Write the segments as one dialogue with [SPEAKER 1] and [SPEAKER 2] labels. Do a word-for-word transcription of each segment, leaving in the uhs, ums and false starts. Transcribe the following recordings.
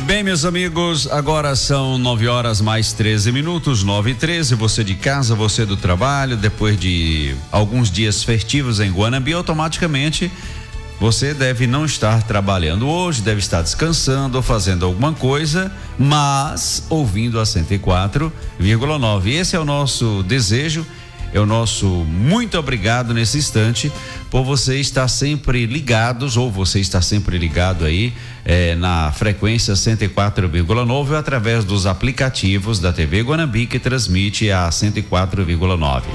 [SPEAKER 1] bem, meus amigos, agora são nove horas mais treze minutos, nove e treze. Você de casa, você do trabalho, depois de alguns dias festivos em Guanambi, automaticamente você deve não estar trabalhando hoje, deve estar descansando ou fazendo alguma coisa, mas ouvindo a cento e quatro vírgula nove. Esse é o nosso desejo, é o nosso muito obrigado nesse instante por você estar sempre ligados, ou você estar sempre ligado aí eh, na frequência cento e quatro vírgula nove, ou através dos aplicativos da T V Guanambi, que transmite a cento e quatro vírgula nove.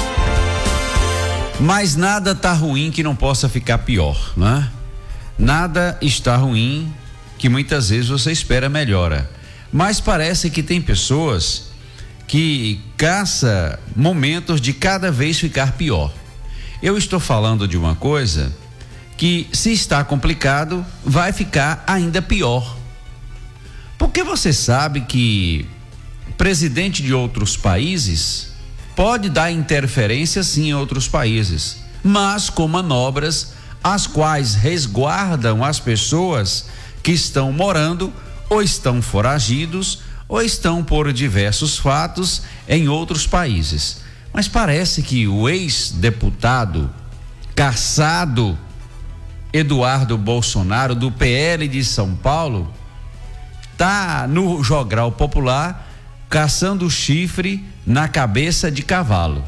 [SPEAKER 1] Mas nada tá ruim que não possa ficar pior, né? Nada está ruim que muitas vezes você espera melhora, mas parece que tem pessoas que caça momentos de cada vez ficar pior. Eu estou falando de uma coisa que, se está complicado, vai ficar ainda pior. Porque você sabe que presidente de outros países pode dar interferência sim em outros países, mas com manobras as quais resguardam as pessoas que estão morando ou estão foragidos ou estão por diversos fatos em outros países. Mas parece que o ex-deputado caçado Eduardo Bolsonaro, do P L de São Paulo, tá no jogral popular caçando chifre na cabeça de cavalo.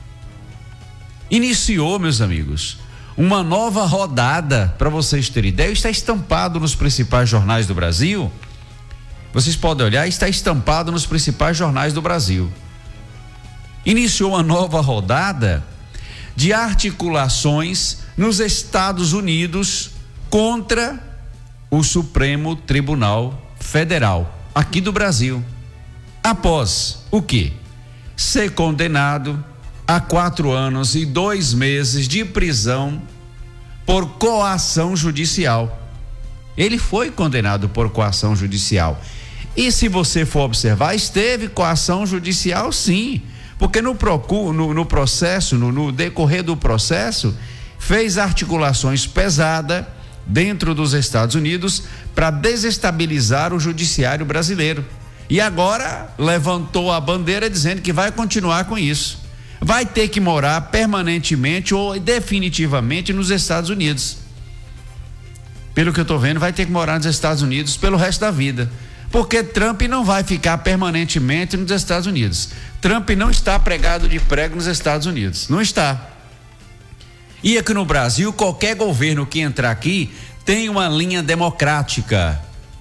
[SPEAKER 1] Iniciou, meus amigos, uma nova rodada, para vocês terem ideia, está estampado nos principais jornais do Brasil. Vocês podem olhar, está estampado nos principais jornais do Brasil. Iniciou uma nova rodada de articulações nos Estados Unidos contra o Supremo Tribunal Federal, aqui do Brasil. Após o quê? Ser condenado a quatro anos e dois meses de prisão por coação judicial. Ele foi condenado por coação judicial. E se você for observar, esteve coação judicial sim, porque no, procu, no, no processo, no, no decorrer do processo, fez articulações pesadas dentro dos Estados Unidos para desestabilizar o judiciário brasileiro. E agora levantou a bandeira dizendo que vai continuar com isso. Vai ter que morar permanentemente ou definitivamente nos Estados Unidos. Pelo que eu estou vendo, vai ter que morar nos Estados Unidos pelo resto da vida. Porque Trump não vai ficar permanentemente nos Estados Unidos. Trump não está pregado de prego nos Estados Unidos. Não está. E aqui no Brasil, qualquer governo que entrar aqui tem uma linha democrática.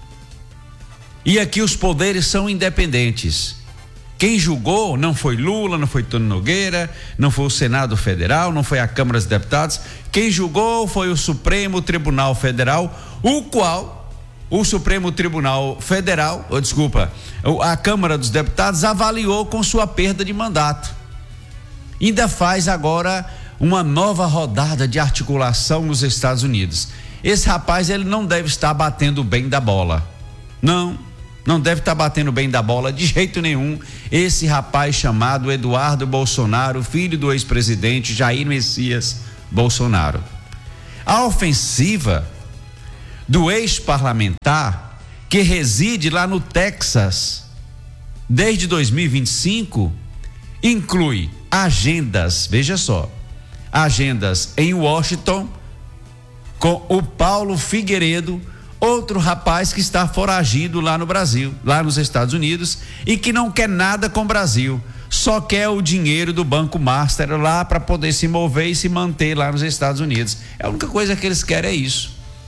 [SPEAKER 1] E aqui os poderes são independentes. Quem julgou não foi Lula, não foi Tony Nogueira, não foi o Senado Federal, não foi a Câmara dos Deputados. Quem julgou foi o Supremo Tribunal Federal, o qual o Supremo Tribunal Federal, ou, desculpa, a Câmara dos Deputados avaliou com sua perda de mandato. Ainda faz agora uma nova rodada de articulação nos Estados Unidos. Esse rapaz, ele não deve estar batendo bem da bola. Não. Não deve estar batendo bem da bola de jeito nenhum, esse rapaz chamado Eduardo Bolsonaro, filho do ex-presidente Jair Messias Bolsonaro. A ofensiva do ex-parlamentar, que reside lá no Texas desde dois mil e vinte e cinco, inclui agendas, veja só, agendas em Washington com o Paulo Figueiredo, outro rapaz que está foragido lá no Brasil, lá nos Estados Unidos, e que não quer nada com o Brasil, só quer o dinheiro do Banco Master lá para poder se mover e se manter lá nos Estados Unidos. A única coisa que eles querem é isso.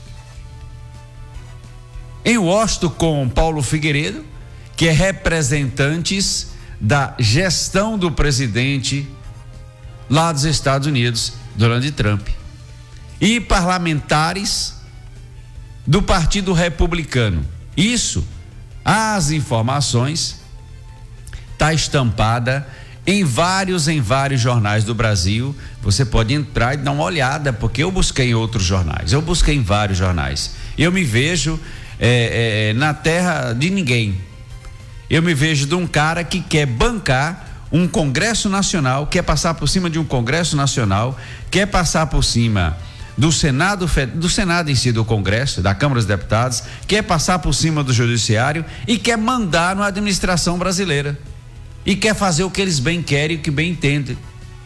[SPEAKER 1] Em Washington, com Paulo Figueiredo, que é representantes da gestão do presidente lá dos Estados Unidos, Donald Trump, e parlamentares do Partido Republicano. Isso, as informações tá estampada em vários, em vários jornais do Brasil. Você pode entrar e dar uma olhada, porque eu busquei em outros jornais, eu busquei em vários jornais. Eu me vejo é, é, na terra de ninguém. Eu me vejo de um cara que quer bancar um Congresso Nacional, quer passar por cima de um Congresso Nacional, quer passar por cima do Senado, do Senado em si, do Congresso, da Câmara dos Deputados, quer passar por cima do Judiciário e quer mandar na administração brasileira. E quer fazer o que eles bem querem e o que bem entendem.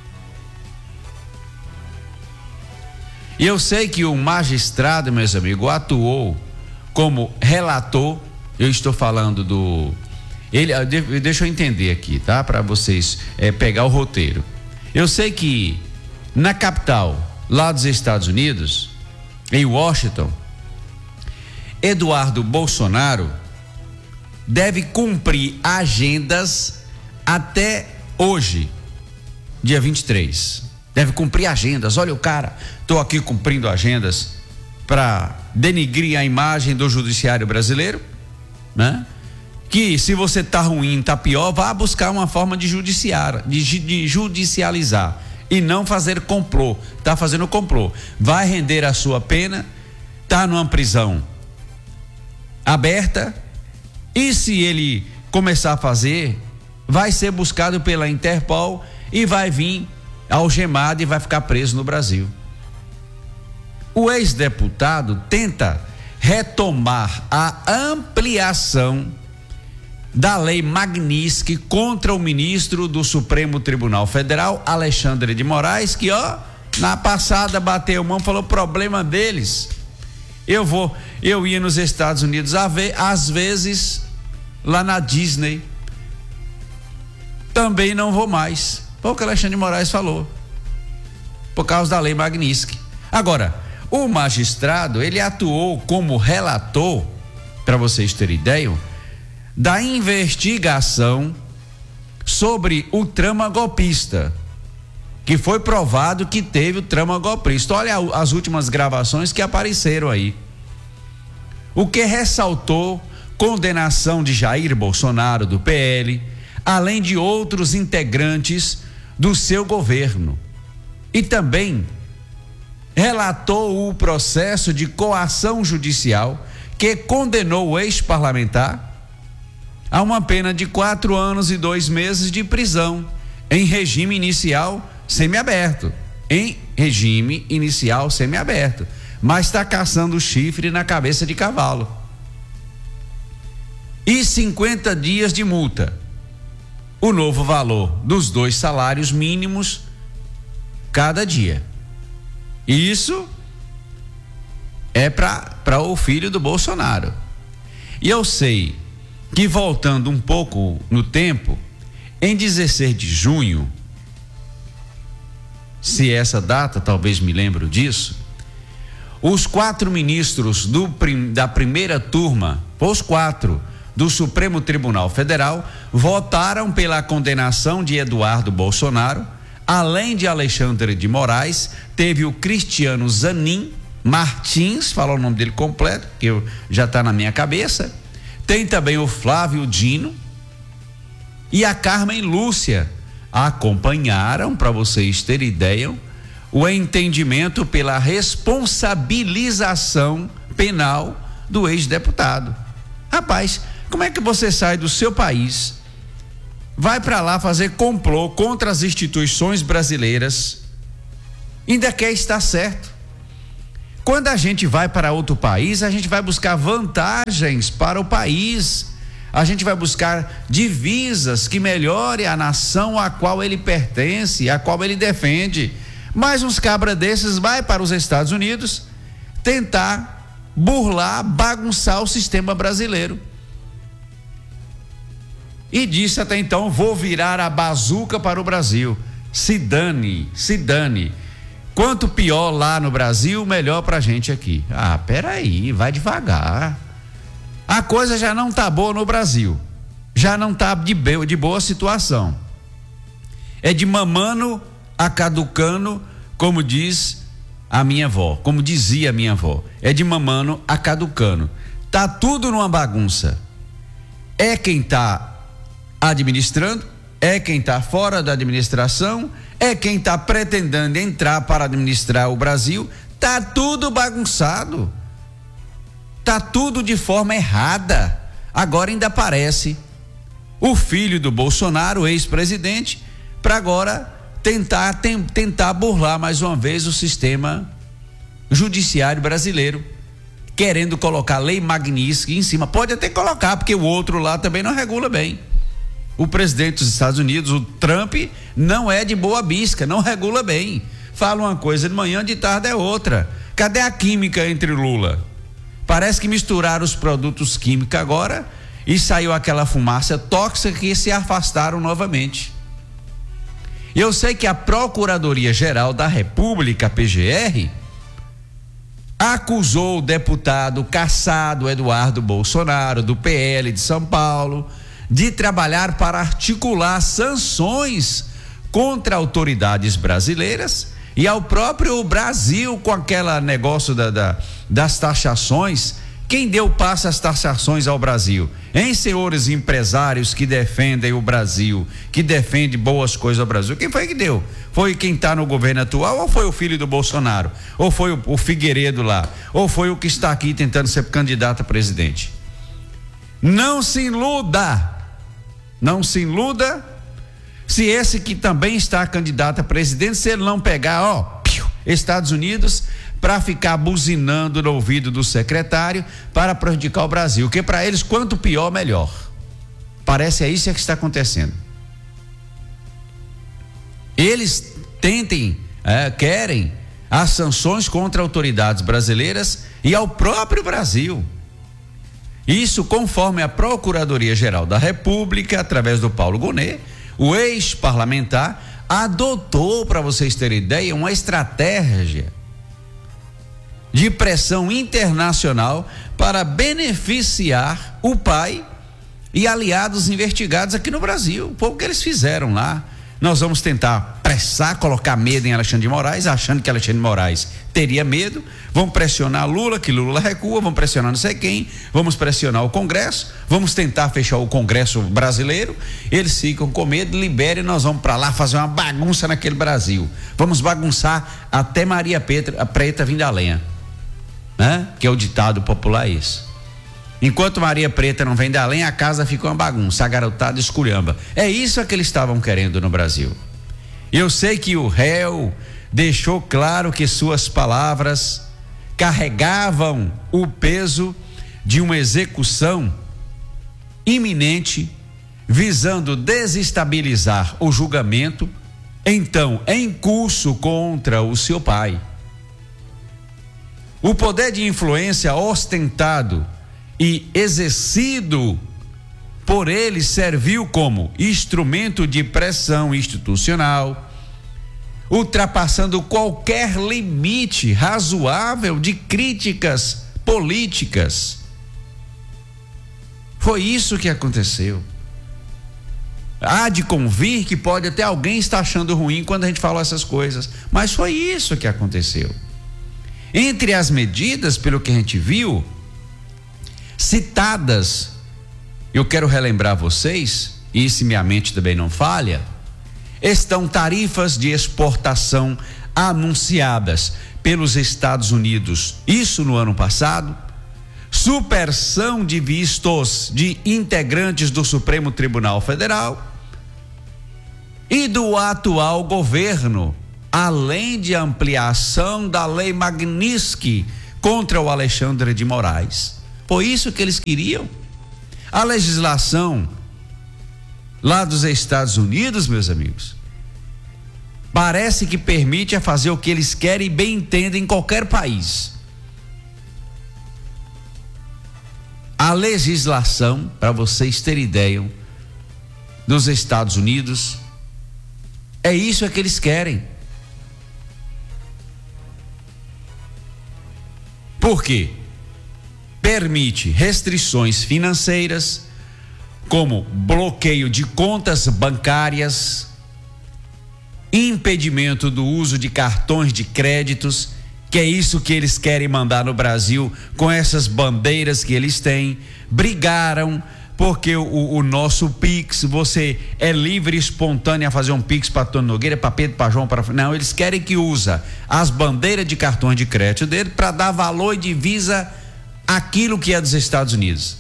[SPEAKER 1] E eu sei que o magistrado, meus amigos, atuou como relator. Eu estou falando do... Ele, deixa eu entender aqui, tá? Para vocês é, pegar o roteiro. Eu sei que na capital, lá dos Estados Unidos, em Washington, Eduardo Bolsonaro deve cumprir agendas até hoje, dia vinte e três. Deve cumprir agendas. Olha o cara, estou aqui cumprindo agendas para denigrir a imagem do judiciário brasileiro, né? Que se você tá ruim, tá pior, vá buscar uma forma de judiciar, de, de judicializar e não fazer complô. Tá fazendo complô. Vai render a sua pena, tá numa prisão aberta, e se ele começar a fazer, vai ser buscado pela Interpol e vai vir algemado e vai ficar preso no Brasil. O ex-deputado tenta retomar a ampliação da lei Magnitsky contra o ministro do Supremo Tribunal Federal, Alexandre de Moraes, que ó, na passada bateu mão, falou problema deles. Eu vou, eu ia nos Estados Unidos a ver, às vezes lá na Disney, também não vou mais. Foi o que Alexandre de Moraes falou, por causa da lei Magnitsky. Agora, o magistrado, ele atuou como relator, para vocês terem ideia, da investigação sobre o trama golpista, que foi provado que teve o trama golpista. Olha as últimas gravações que apareceram aí. O que ressaltou condenação de Jair Bolsonaro, do P L, além de outros integrantes do seu governo. E também relatou o processo de coação judicial que condenou o ex-parlamentar a uma pena de quatro anos e dois meses de prisão em regime inicial semiaberto, em regime inicial semiaberto, mas está caçando chifre na cabeça de cavalo. E cinquenta dias de multa, o novo valor dos dois salários mínimos cada dia. E isso é para o filho do Bolsonaro. E eu sei que, voltando um pouco no tempo, em dezesseis de junho, se essa data, talvez me lembro disso, os quatro ministros do, da primeira turma, os quatro do Supremo Tribunal Federal, votaram pela condenação de Eduardo Bolsonaro. Além de Alexandre de Moraes, teve o Cristiano Zanin Martins, falar o nome dele completo, que eu, já está na minha cabeça. Tem também o Flávio Dino e a Carmen Lúcia. Acompanharam, para vocês terem ideia, o entendimento pela responsabilização penal do ex-deputado. Rapaz, como é que você sai do seu país, vai para lá fazer complô contra as instituições brasileiras, ainda quer estar certo? Quando a gente vai para outro país, a gente vai buscar vantagens para o país, a gente vai buscar divisas que melhore a nação a qual ele pertence, a qual ele defende. Mas uns cabra desses vai para os Estados Unidos tentar burlar, bagunçar o sistema brasileiro. E disse até então: vou virar a bazuca para o Brasil. Se dane, se dane. Quanto pior lá no Brasil, melhor pra gente aqui. Ah, peraí, vai devagar. A coisa já não tá boa no Brasil. Já não tá de, be- de boa situação. É de mamano a caducano, como diz a minha avó, como dizia a minha avó. É de mamano a caducano. Tá tudo numa bagunça. É quem tá administrando, é quem está fora da administração, é quem está pretendendo entrar para administrar o Brasil. Tá tudo bagunçado, tá tudo de forma errada. Agora ainda aparece o filho do Bolsonaro, o ex-presidente, para agora tentar tem, tentar burlar mais uma vez o sistema judiciário brasileiro, querendo colocar a lei Magnitsky em cima. Pode até colocar, porque o outro lá também não regula bem. O presidente dos Estados Unidos, o Trump, não é de boa bisca, não regula bem. Fala uma coisa de manhã, de tarde é outra. Cadê a química entre Lula? Parece que misturaram os produtos químicos agora e saiu aquela fumaça tóxica que se afastaram novamente. Eu sei que a Procuradoria-Geral da República, a P G R, acusou o deputado cassado Eduardo Bolsonaro, do P L de São Paulo, de trabalhar para articular sanções contra autoridades brasileiras e ao próprio Brasil com aquele negócio da, da, das taxações. Quem deu passo às taxações ao Brasil? Hein, senhores empresários que defendem o Brasil, que defendem boas coisas ao Brasil? Quem foi que deu? Foi quem está no governo atual ou foi o filho do Bolsonaro? Ou foi o, o Figueiredo lá? Ou foi o que está aqui tentando ser candidato a presidente? Não se iluda, não se iluda, se esse que também está candidato a presidente, se ele não pegar, ó, piu, Estados Unidos, para ficar buzinando no ouvido do secretário para prejudicar o Brasil, porque para eles quanto pior melhor. Parece é isso que está acontecendo. Eles tentem, é, querem as sanções contra autoridades brasileiras e ao próprio Brasil. Isso conforme a Procuradoria-Geral da República, através do Paulo Gonet, o ex-parlamentar, adotou, para vocês terem ideia, uma estratégia de pressão internacional para beneficiar o pai e aliados investigados aqui no Brasil. Foi o que eles fizeram lá. Nós vamos tentar pressar, colocar medo em Alexandre de Moraes, achando que Alexandre de Moraes teria medo. Vamos pressionar Lula, que Lula recua, vamos pressionar não sei quem, vamos pressionar o Congresso, vamos tentar fechar o Congresso brasileiro. Eles ficam com medo, liberem, nós vamos para lá fazer uma bagunça naquele Brasil. Vamos bagunçar até Maria Preta, a Preta vir da lenha, né? Que é o ditado popular isso. Enquanto Maria Preta não vem da lenha, a casa fica uma bagunça, a garotada esculhamba. É isso que eles estavam querendo no Brasil. Eu sei que o réu deixou claro que suas palavras carregavam o peso de uma execução iminente, visando desestabilizar o julgamento, então em curso contra o seu pai. O poder de influência ostentado e exercido por ele serviu como instrumento de pressão institucional, ultrapassando qualquer limite razoável de críticas políticas. Foi isso que aconteceu. Há de convir que pode até alguém estar achando ruim quando a gente fala essas coisas, mas foi isso que aconteceu. Entre as medidas, pelo que a gente viu, citadas, eu quero relembrar vocês, e se minha mente também não falha, estão tarifas de exportação anunciadas pelos Estados Unidos, isso no ano passado, supressão de vistos de integrantes do Supremo Tribunal Federal e do atual governo, além de ampliação da lei Magnitsky contra o Alexandre de Moraes. Foi isso que eles queriam. A legislação lá dos Estados Unidos, meus amigos, parece que permite a fazer o que eles querem e bem entendem em qualquer país. A legislação, para vocês terem ideia, dos Estados Unidos, é isso que eles querem. Por quê? Permite restrições financeiras, como bloqueio de contas bancárias, impedimento do uso de cartões de créditos, que é isso que eles querem mandar no Brasil com essas bandeiras que eles têm. Brigaram porque o, o nosso Pix, você é livre e espontâneo a fazer um Pix para Antônio Nogueira, para Pedro, para João, para... Não, eles querem que usa as bandeiras de cartões de crédito dele para dar valor e divisa àquilo que é dos Estados Unidos.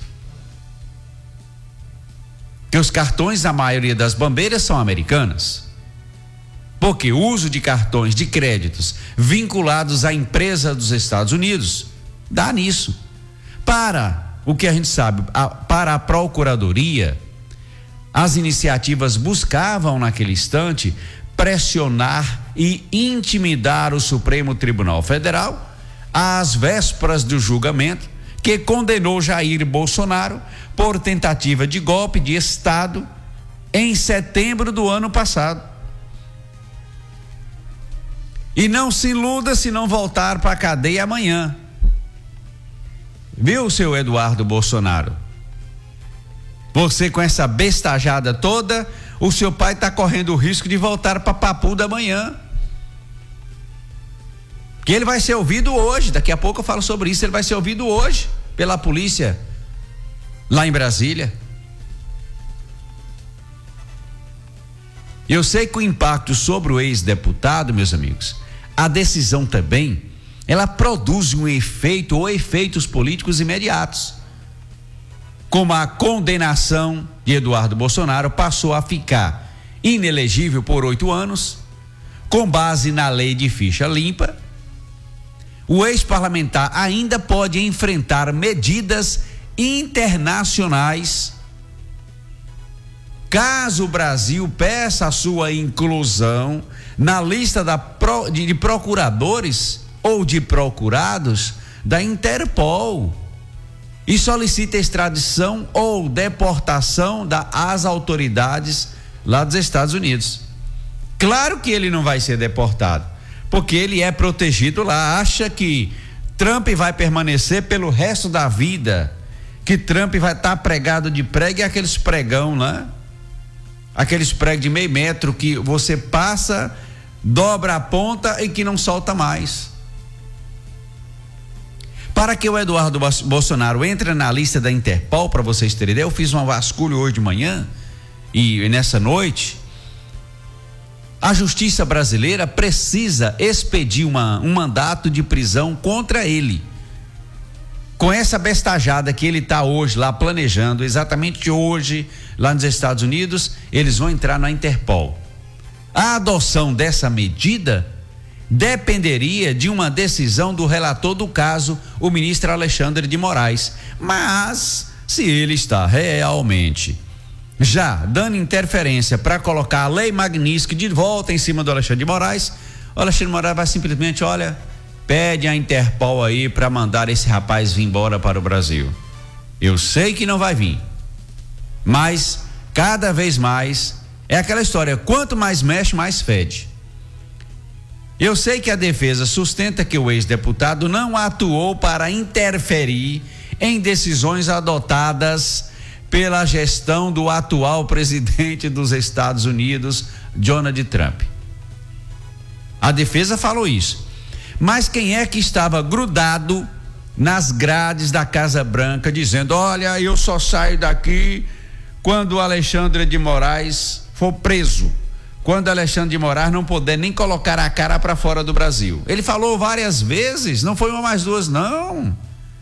[SPEAKER 1] Que os cartões, a maioria das bandeiras são americanas. Porque o uso de cartões de créditos vinculados à empresa dos Estados Unidos dá nisso. Para o que a gente sabe, a, para a Procuradoria, as iniciativas buscavam naquele instante pressionar e intimidar o Supremo Tribunal Federal às vésperas do julgamento que condenou Jair Bolsonaro por tentativa de golpe de Estado em setembro do ano passado. E não se iluda se não voltar para a cadeia amanhã. Viu, seu Eduardo Bolsonaro? Você com essa bestajada toda, o seu pai está correndo o risco de voltar para Papuda amanhã. Que ele vai ser ouvido hoje, daqui a pouco eu falo sobre isso, ele vai ser ouvido hoje pela polícia lá em Brasília. Eu sei que o impacto sobre o ex-deputado, meus amigos, a decisão também, ela produz um efeito ou efeitos políticos imediatos. Como a condenação de Eduardo Bolsonaro passou a ficar inelegível por oito anos, com base na lei de ficha limpa, o ex-parlamentar ainda pode enfrentar medidas internacionais caso o Brasil peça a sua inclusão na lista da pro, de, de procuradores ou de procurados da Interpol e solicita extradição ou deportação das autoridades lá dos Estados Unidos. Claro que ele não vai ser deportado, porque ele é protegido lá. Acha que Trump vai permanecer pelo resto da vida, que Trump vai estar pregado de prego e aqueles pregão lá, aqueles pregos de meio metro que você passa, dobra a ponta e que não solta mais. Para que o Eduardo Bolsonaro entre na lista da Interpol, para vocês terem ideia, eu fiz uma vasculho hoje de manhã e nessa noite, a justiça brasileira precisa expedir uma, um mandato de prisão contra ele. Com essa bestajada que ele está hoje lá planejando, exatamente hoje, lá nos Estados Unidos, eles vão entrar na Interpol. A adoção dessa medida dependeria de uma decisão do relator do caso, o ministro Alexandre de Moraes. Mas, se ele está realmente já dando interferência para colocar a lei Magnitsky de volta em cima do Alexandre de Moraes, o Alexandre de Moraes vai simplesmente, olha, pede a Interpol aí para mandar esse rapaz vir embora para o Brasil. Eu sei que não vai vir, mas cada vez mais é aquela história, quanto mais mexe, mais fede. Eu sei que a defesa sustenta que o ex-deputado não atuou para interferir em decisões adotadas pela gestão do atual presidente dos Estados Unidos, Donald Trump. A defesa falou isso. Mas quem é que estava grudado nas grades da Casa Branca dizendo, olha, eu só saio daqui quando o Alexandre de Moraes for preso, quando o Alexandre de Moraes não puder nem colocar a cara para fora do Brasil? Ele falou várias vezes, não foi uma mais duas, não.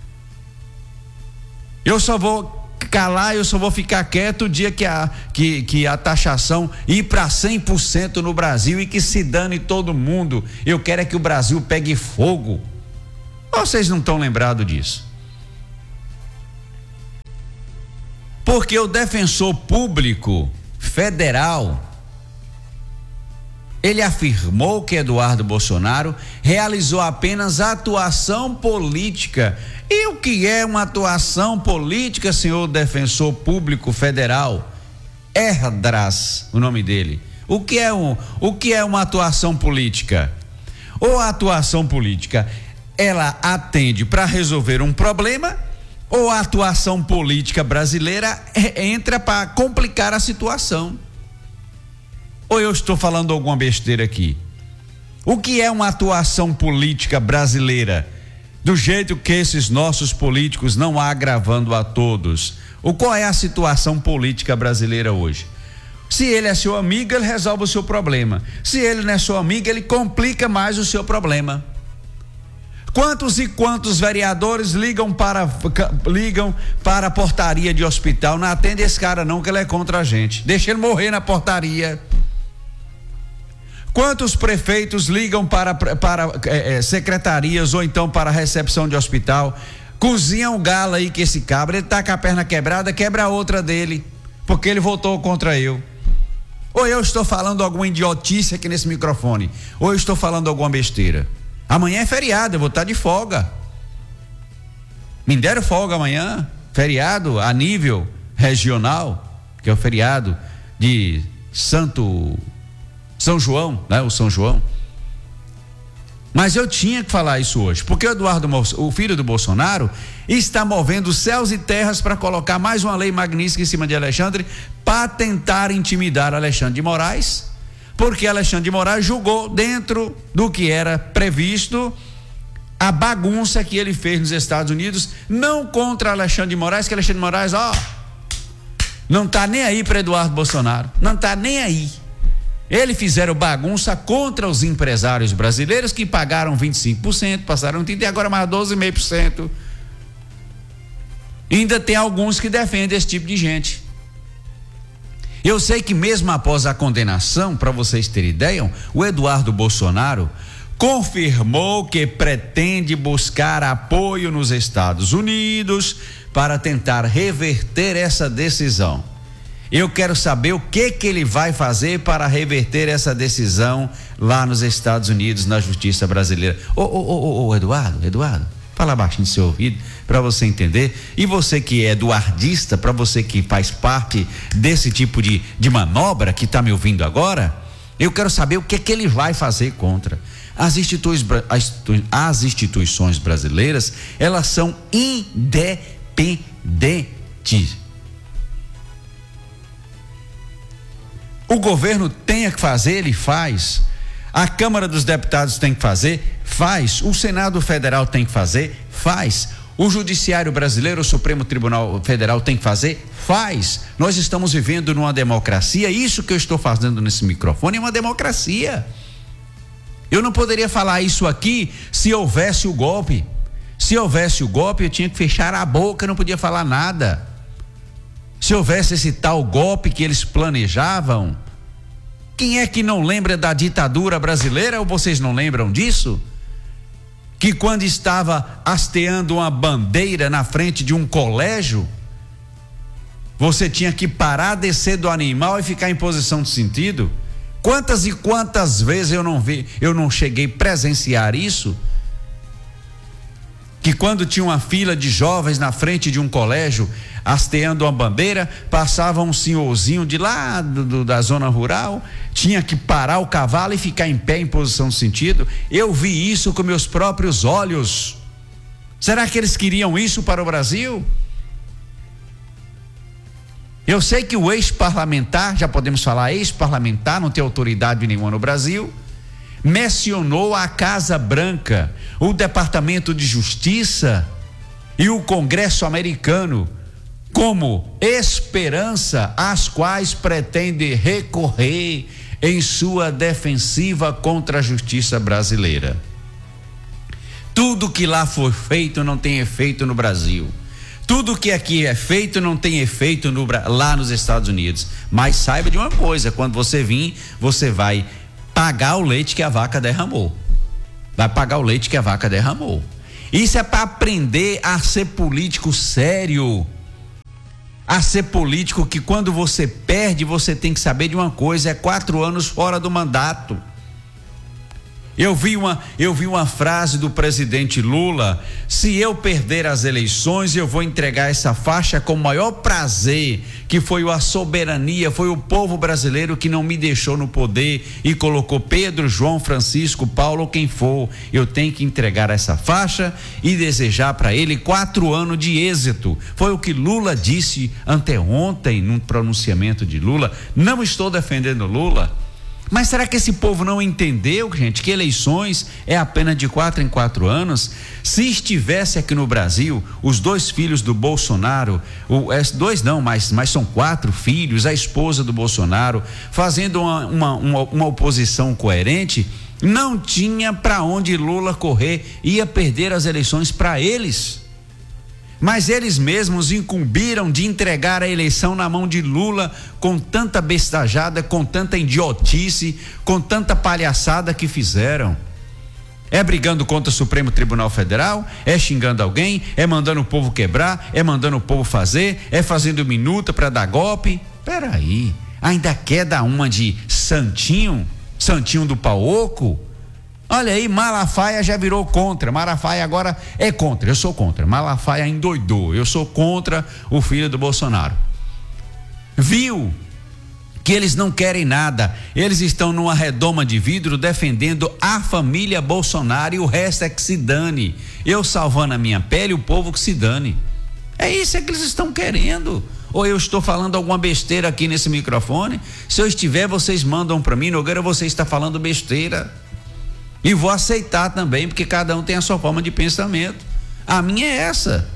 [SPEAKER 1] Eu só vou calar, eu só vou ficar quieto o dia que a, que, que a taxação ir para cem por cento no Brasil e que se dane todo mundo. Eu quero é que o Brasil pegue fogo. Ou vocês não estão lembrados disso? Porque o defensor público federal, ele afirmou que Eduardo Bolsonaro realizou apenas atuação política. E o que é uma atuação política, senhor defensor público federal? Erdras, o nome dele. O que é um, o que é uma atuação política? Ou a atuação política, ela atende para resolver um problema, ou a atuação política brasileira entra para complicar a situação? Ou eu estou falando alguma besteira aqui? O que é uma atuação política brasileira? Do jeito que esses nossos políticos não agravando a todos. O qual é a situação política brasileira hoje? Se ele é seu amigo, ele resolve o seu problema. Se ele não é seu amigo, ele complica mais o seu problema. Quantos e quantos vereadores ligam para ligam para a portaria de hospital? Não atende esse cara não, que ele é contra a gente. Deixa ele morrer na portaria. Quantos prefeitos ligam para, para é, é, secretarias ou então para a recepção de hospital, cozinham o galo aí que esse cabra, ele tá com a perna quebrada, quebra a outra dele, porque ele votou contra eu. Ou eu estou falando alguma idiotice aqui nesse microfone, ou eu estou falando alguma besteira. Amanhã é feriado, eu vou estar de folga. Me deram folga amanhã, feriado a nível regional, que é o feriado de Santo São João, né? O São João. Mas eu tinha que falar isso hoje, porque o Eduardo, o filho do Bolsonaro, está movendo céus e terras para colocar mais uma lei magnífica em cima de Alexandre, para tentar intimidar Alexandre de Moraes, porque Alexandre de Moraes julgou dentro do que era previsto a bagunça que ele fez nos Estados Unidos, não contra Alexandre de Moraes, que Alexandre de Moraes, ó, não está nem aí para Eduardo Bolsonaro, não está nem aí. Eles fizeram bagunça contra os empresários brasileiros que pagaram vinte e cinco por cento, passaram trinta por cento e agora mais doze vírgula cinco por cento. Ainda tem alguns que defendem esse tipo de gente. Eu sei que mesmo após a condenação, para vocês terem ideia, o Eduardo Bolsonaro confirmou que pretende buscar apoio nos Estados Unidos para tentar reverter essa decisão. Eu quero saber o que que ele vai fazer para reverter essa decisão lá nos Estados Unidos, na justiça brasileira. Ô, ô, ô, ô, Eduardo, Eduardo, fala baixinho no seu ouvido para você entender. E você que é eduardista, para você que faz parte desse tipo de, de manobra, que está me ouvindo agora, eu quero saber o que que ele vai fazer contra. As instituições, as instituições brasileiras, elas são independentes. O governo tem que fazer, ele faz. A Câmara dos Deputados tem que fazer, faz. O Senado Federal tem que fazer, faz. O Judiciário Brasileiro, o Supremo Tribunal Federal tem que fazer, faz. Nós estamos vivendo numa democracia, isso que eu estou fazendo nesse microfone é uma democracia. Eu não poderia falar isso aqui se houvesse o golpe. Se houvesse o golpe, eu tinha que fechar a boca, não podia falar nada. Se houvesse esse tal golpe que eles planejavam, quem é que não lembra da ditadura brasileira, ou vocês não lembram disso? Que quando estava hasteando uma bandeira na frente de um colégio, você tinha que parar, descer do animal e ficar em posição de sentido? Quantas e quantas vezes eu não vi, eu não cheguei a presenciar isso? Que quando tinha uma fila de jovens na frente de um colégio, hasteando uma bandeira, passava um senhorzinho de lá do, do, da zona rural, tinha que parar o cavalo e ficar em pé em posição de sentido. Eu vi isso com meus próprios olhos. Será que eles queriam isso para o Brasil? Eu sei que o ex-parlamentar, já podemos falar ex-parlamentar, não tem autoridade nenhuma no Brasil, mencionou a Casa Branca, o Departamento de Justiça e o Congresso americano como esperança às quais pretende recorrer em sua defensiva contra a justiça brasileira. Tudo que lá foi feito não tem efeito no Brasil. Tudo que aqui é feito não tem efeito no, lá nos Estados Unidos. Mas saiba de uma coisa, quando você vir, você vai pagar o leite que a vaca derramou. Vai pagar o leite que a vaca derramou. Isso é para aprender a ser político sério. A ser político que quando você perde, você tem que saber de uma coisa, é quatro anos fora do mandato. Eu vi uma, eu vi uma frase do presidente Lula: se eu perder as eleições, eu vou entregar essa faixa com o maior prazer, que foi a soberania, foi o povo brasileiro que não me deixou no poder e colocou Pedro, João, Francisco, Paulo, quem for. Eu tenho que entregar essa faixa e desejar para ele quatro anos de êxito. Foi o que Lula disse anteontem, num pronunciamento de Lula. Não estou defendendo Lula, mas será que esse povo não entendeu, gente, que eleições é apenas de quatro em quatro anos? Se estivesse aqui no Brasil, os dois filhos do Bolsonaro, o, é, dois não, mas, mas são quatro filhos, a esposa do Bolsonaro, fazendo uma, uma, uma, uma oposição coerente, não tinha para onde Lula correr, ia perder as eleições para eles. Mas eles mesmos incumbiram de entregar a eleição na mão de Lula com tanta bestajada, com tanta idiotice, com tanta palhaçada que fizeram. É brigando contra o Supremo Tribunal Federal, é xingando alguém, é mandando o povo quebrar, é mandando o povo fazer, é fazendo minuta para dar golpe. Peraí, ainda quer dar uma de santinho, santinho do pau oco? Olha aí, Malafaia já virou contra, Malafaia agora é contra, eu sou contra, Malafaia endoidou, eu sou contra o filho do Bolsonaro. Viu que eles não querem nada, eles estão numa redoma de vidro defendendo a família Bolsonaro e o resto é que se dane, eu salvando a minha pele, o povo que se dane. É isso que eles estão querendo. Ou eu estou falando alguma besteira aqui nesse microfone? Se eu estiver, vocês mandam para mim, Nogueira, você está falando besteira. E vou aceitar também, porque cada um tem a sua forma de pensamento. A minha é essa.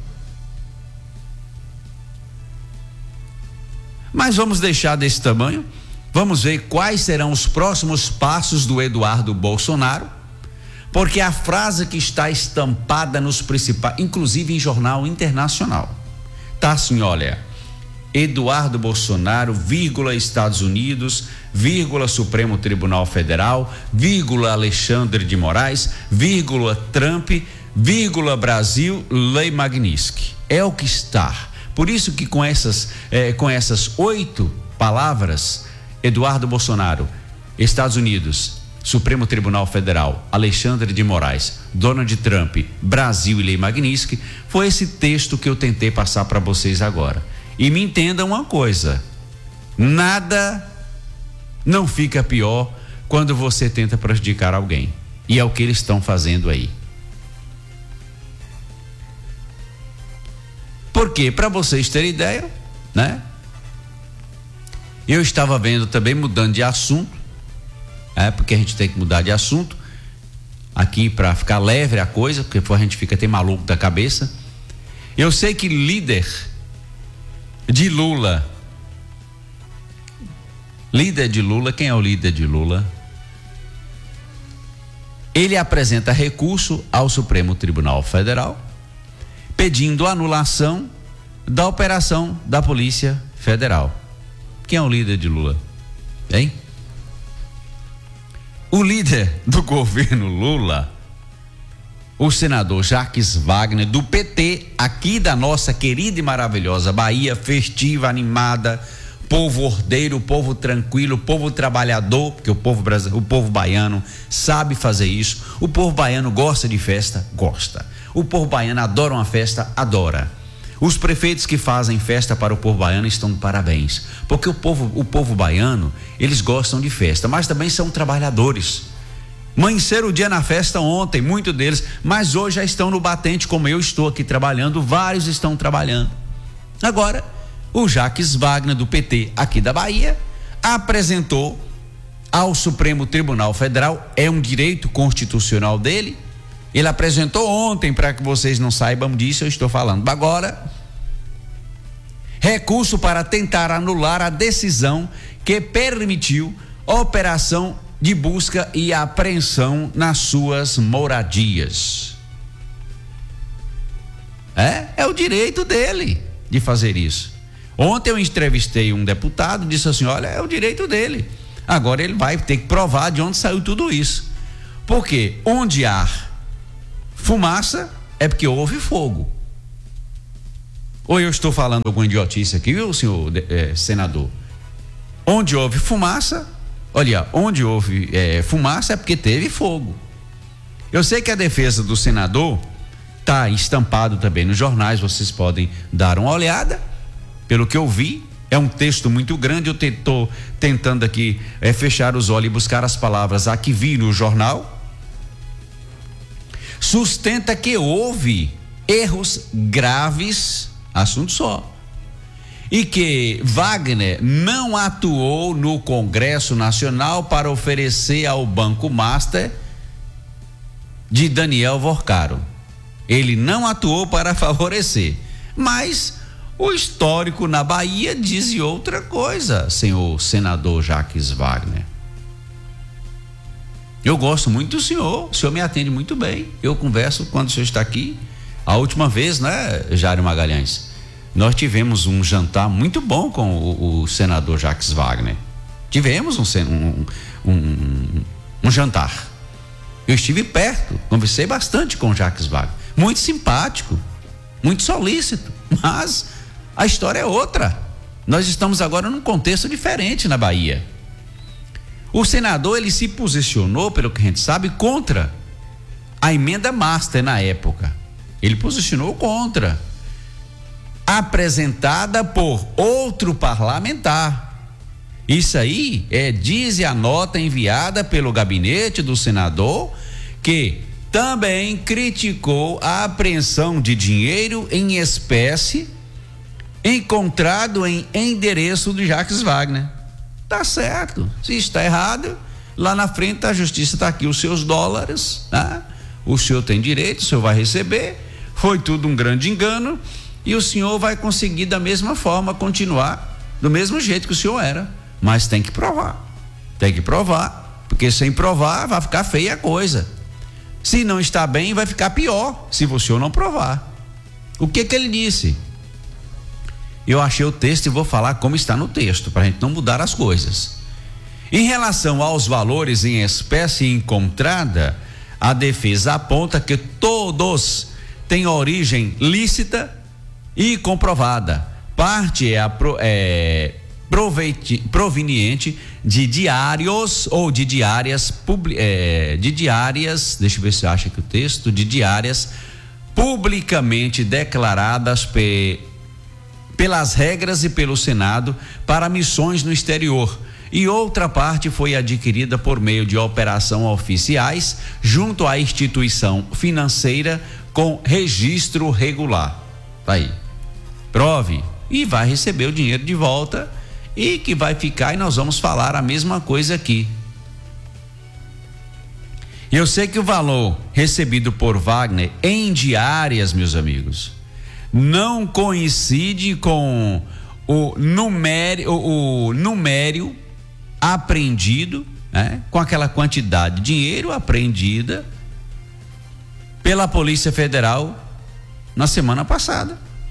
[SPEAKER 1] Mas vamos deixar desse tamanho. Vamos ver quais serão os próximos passos do Eduardo Bolsonaro. Porque a frase que está estampada nos principais, inclusive em jornal internacional, tá assim, olha: Eduardo Bolsonaro, vírgula Estados Unidos, vírgula Supremo Tribunal Federal, vírgula Alexandre de Moraes, vírgula Trump, vírgula Brasil, Lei Magnitsky. É o que está. Por isso que com essas, eh, com essas oito palavras, Eduardo Bolsonaro, Estados Unidos, Supremo Tribunal Federal, Alexandre de Moraes, Donald Trump, Brasil e Lei Magnitsky, foi esse texto que eu tentei passar para vocês agora. E me entendam uma coisa: nada não fica pior quando você tenta prejudicar alguém. E é o que eles estão fazendo aí. Porque, para vocês terem ideia, né? Eu estava vendo também, mudando de assunto, é porque a gente tem que mudar de assunto aqui para ficar leve a coisa, porque depois a gente fica até maluco da cabeça. Eu sei que líder de Lula, líder de Lula, quem é o líder de Lula? Ele apresenta recurso ao Supremo Tribunal Federal, pedindo anulação da operação da Polícia Federal. Quem é o líder de Lula? Hein? O líder do governo Lula, o senador Jacques Wagner, do P T, aqui da nossa querida e maravilhosa Bahia, festiva, animada, povo ordeiro, povo tranquilo, povo trabalhador, porque o povo brasileiro, o povo baiano sabe fazer isso. O povo baiano gosta de festa, gosta. O povo baiano adora uma festa, adora. Os prefeitos que fazem festa para o povo baiano estão de parabéns, porque o povo, o povo baiano, eles gostam de festa, mas também são trabalhadores. Amanheceram o dia na festa ontem, muitos deles, mas hoje já estão no batente, como eu estou aqui trabalhando, vários estão trabalhando. Agora, o Jacques Wagner, do P T aqui da Bahia, apresentou ao Supremo Tribunal Federal, é um direito constitucional dele. Ele apresentou ontem, para que vocês não saibam disso, eu estou falando agora, recurso para tentar anular a decisão que permitiu a operação de busca e apreensão nas suas moradias. É, é o direito dele de fazer isso. Ontem eu entrevistei um deputado, disse assim: olha, é o direito dele. Agora ele vai ter que provar de onde saiu tudo isso. Porque onde há fumaça é porque houve fogo. Ou eu estou falando alguma idiotice aqui, viu, senhor é, senador? Onde houve fumaça, olha, onde houve é, fumaça é porque teve fogo. Eu sei que a defesa do senador está estampado também nos jornais, vocês podem dar uma olhada. Pelo que eu vi, é um texto muito grande. Eu estou tentando aqui é, fechar os olhos e buscar as palavras a que vi no jornal. Sustenta que houve erros graves, assunto só, e que Wagner não atuou no Congresso Nacional para oferecer ao Banco Master de Daniel Vorcaro. Ele não atuou para favorecer, mas o histórico na Bahia diz outra coisa, senhor senador Jacques Wagner. Eu gosto muito do senhor, o senhor me atende muito bem, eu converso quando o senhor está aqui, A última vez, né, Jário Magalhães, nós tivemos um jantar muito bom com o, o senador Jacques Wagner. Tivemos um, um, um, um jantar. Eu estive perto, conversei bastante com o Jacques Wagner. Muito simpático, muito solícito, mas a história é outra. Nós estamos agora num contexto diferente na Bahia. O senador, ele se posicionou, pelo que a gente sabe, contra a emenda master na época. Ele posicionou contra, apresentada por outro parlamentar. Isso aí é, diz a nota enviada pelo gabinete do senador, que também criticou a apreensão de dinheiro em espécie encontrado em endereço de Jacques Wagner. Tá certo. Se está errado, lá na frente a justiça está aqui os seus dólares, né? O senhor tem direito, o senhor vai receber. Foi tudo um grande engano e o senhor vai conseguir da mesma forma continuar do mesmo jeito que o senhor era, mas tem que provar. Tem que provar, porque sem provar vai ficar feia a coisa. Se não está bem, vai ficar pior se o senhor não provar. O que que ele disse? Eu achei o texto e vou falar como está no texto, para a gente não mudar as coisas. Em relação aos valores em espécie encontrada, a defesa aponta que todos têm origem lícita e comprovada. Parte é, a, é proveiti, proveniente de diários ou de diárias, é, de diárias, deixa eu ver se eu acho aqui o texto, de diárias publicamente declaradas pe, pelas regras e pelo Senado para missões no exterior, e outra parte foi adquirida por meio de operação oficiais junto à instituição financeira com registro regular. Tá aí. Prove e vai receber o dinheiro de volta e que vai ficar, e nós vamos falar a mesma coisa aqui. Eu sei que o valor recebido por Wagner em diárias, meus amigos, não coincide com o numério, o, o numério apreendido, né? Com aquela quantidade de dinheiro apreendida pela Polícia Federal na semana passada.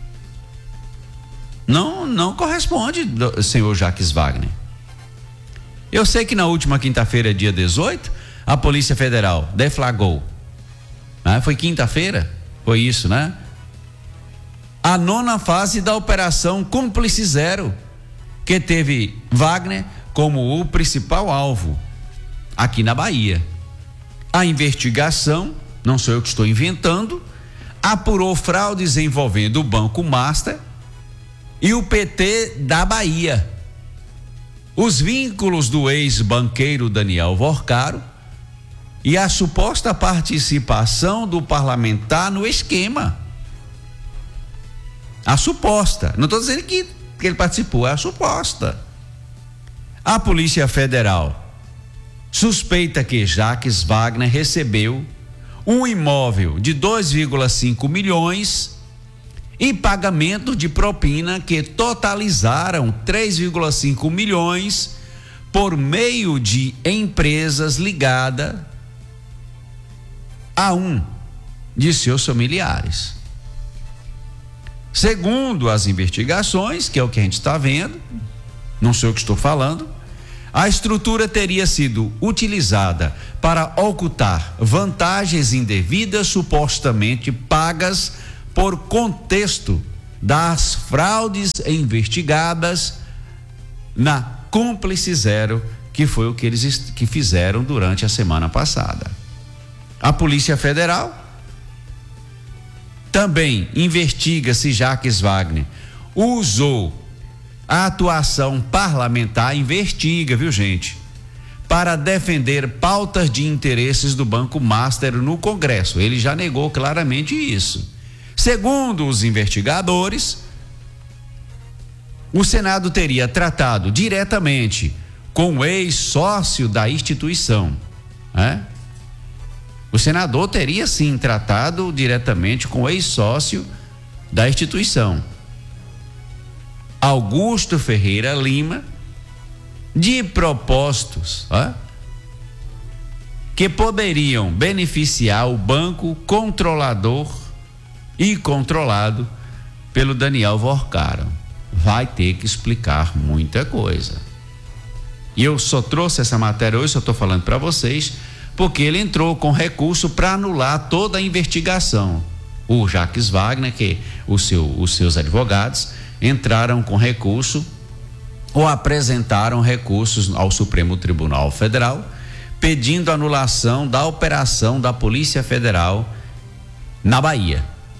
[SPEAKER 1] Não, não corresponde, senhor Jacques Wagner. Eu sei que na última quinta-feira, dia dezoito, a Polícia Federal deflagrou, né? Foi quinta-feira, foi isso, né? A nona fase da Operação Cúmplice Zero, que teve Wagner como o principal alvo aqui na Bahia. A investigação, não sou eu que estou inventando, apurou fraudes envolvendo o Banco Master e o P T da Bahia. Os vínculos do ex-banqueiro Daniel Vorcaro e a suposta participação do parlamentar no esquema. A suposta, não estou dizendo que, que ele participou, é a suposta. A Polícia Federal suspeita que Jacques Wagner recebeu um imóvel de dois vírgula cinco milhões e pagamento de propina que totalizaram três vírgula cinco milhões por meio de empresas ligadas a um de seus familiares. Segundo as investigações, que é o que a gente está vendo, não sei o que estou falando, a estrutura teria sido utilizada para ocultar vantagens indevidas supostamente pagas por contexto das fraudes investigadas na Cúmplice Zero, que foi o que eles que fizeram durante a semana passada. A Polícia Federal também investiga se Jacques Wagner usou a atuação parlamentar, investiga, viu gente, para defender pautas de interesses do Banco Master no Congresso. Ele já negou claramente isso. Segundo os investigadores, o Senado teria tratado diretamente com o ex-sócio da instituição, né? O senador teria sim tratado diretamente com o ex-sócio da instituição, Augusto Ferreira Lima, de propósitos, ó, que poderiam beneficiar o banco controlador e controlado pelo Daniel Vorcaro. Vai ter que explicar muita coisa. E eu só trouxe essa matéria hoje, só estou falando para vocês, porque ele entrou com recurso para anular toda a investigação. O Jacques Wagner, que o seu, os seus advogados entraram com recurso ou apresentaram recursos ao Supremo Tribunal Federal pedindo anulação da operação da Polícia Federal na Bahia.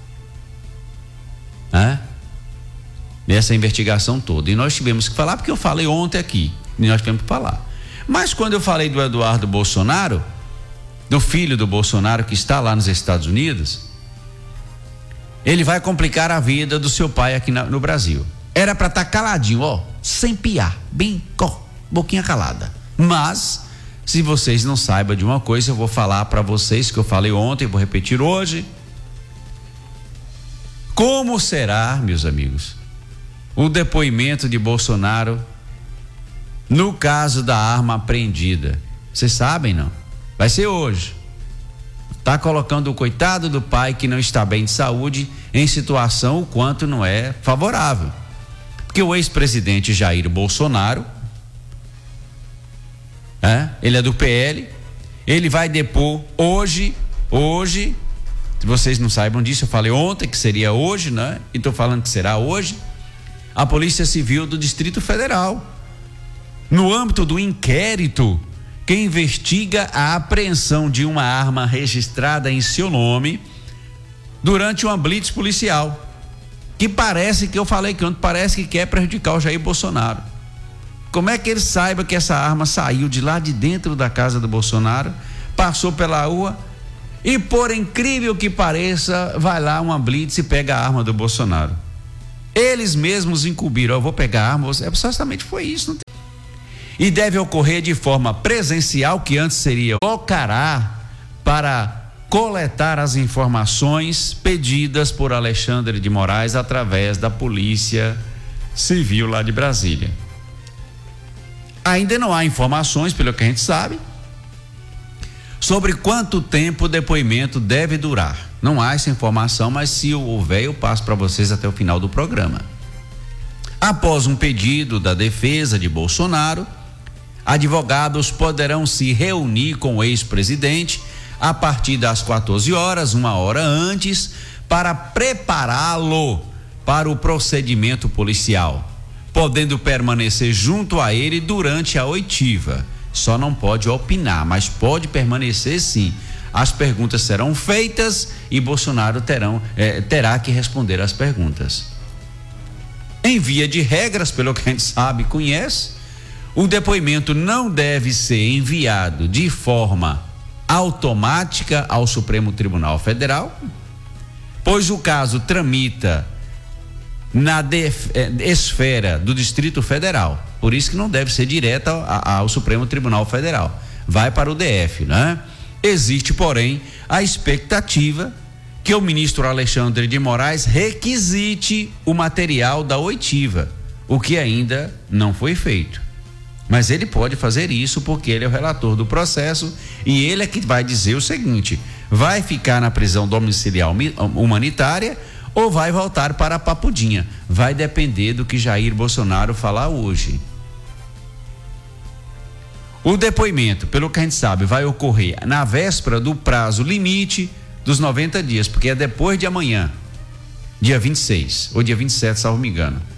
[SPEAKER 1] Né? Nessa investigação toda. E nós tivemos que falar, porque eu falei ontem aqui, e nós tivemos que falar. Mas quando eu falei do Eduardo Bolsonaro, do filho do Bolsonaro que está lá nos Estados Unidos, ele vai complicar a vida do seu pai aqui na, no Brasil. Era para estar tá caladinho, ó, sem piar, bem, ó, boquinha calada. Mas, se vocês não saibam de uma coisa, eu vou falar para vocês que eu falei ontem, vou repetir hoje. Como será, meus amigos, o depoimento de Bolsonaro no caso da arma apreendida? Vocês sabem, não? Vai ser hoje. Tá colocando o coitado do pai que não está bem de saúde em situação o quanto não é favorável. Porque o ex-presidente Jair Bolsonaro, é, ele é do P L, ele vai depor hoje, hoje, se vocês não saibam disso, eu falei ontem que seria hoje, né? E tô falando que será hoje, a Polícia Civil do Distrito Federal, no âmbito do inquérito que investiga a apreensão de uma arma registrada em seu nome durante uma blitz policial, que parece que eu falei que ontem, parece que quer prejudicar o Jair Bolsonaro. Como é que ele saiba que essa arma saiu de lá de dentro da casa do Bolsonaro, passou pela rua e, por incrível que pareça, vai lá uma blitz e pega a arma do Bolsonaro? Eles mesmos encobriram, eu vou pegar a arma, é, justamente foi isso, não tem... E deve ocorrer de forma presencial, que antes seria locará, para coletar as informações pedidas por Alexandre de Moraes através da Polícia Civil lá de Brasília. Ainda não há informações, pelo que a gente sabe, sobre quanto tempo o depoimento deve durar. Não há essa informação, mas se houver, eu passo para vocês até o final do programa. Após um pedido da defesa de Bolsonaro, advogados poderão se reunir com o ex-presidente a partir das quatorze horas, uma hora antes, para prepará-lo para o procedimento policial, podendo permanecer junto a ele durante a oitiva. Só não pode opinar, mas pode permanecer sim. As perguntas serão feitas e Bolsonaro terão, eh, terá que responder às perguntas. Em via de regras, pelo que a gente sabe e conhece, o depoimento não deve ser enviado de forma automática ao Supremo Tribunal Federal, pois o caso tramita na def, eh, esfera do Distrito Federal. Por isso que não deve ser direto ao, ao Supremo Tribunal Federal. Vai para o D F, né? Existe, porém, a expectativa que o ministro Alexandre de Moraes requisite o material da oitiva, o que ainda não foi feito. Mas ele pode fazer isso porque ele é o relator do processo e ele é que vai dizer o seguinte: vai ficar na prisão domiciliar humanitária ou vai voltar para a Papudinha? Vai depender do que Jair Bolsonaro falar hoje. O depoimento, pelo que a gente sabe, vai ocorrer na véspera do prazo limite dos noventa dias, porque é depois de amanhã, dia vinte e seis ou dia vinte e sete, salvo me engano.